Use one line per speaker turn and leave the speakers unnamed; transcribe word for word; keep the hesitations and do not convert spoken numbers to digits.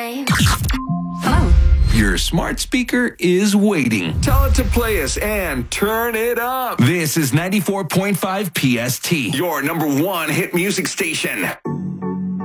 time. Hello.
Your smart speaker is waiting.
Tell it to play us and turn it up.
This is ninety-four point five P S T.
Your number one hit music station.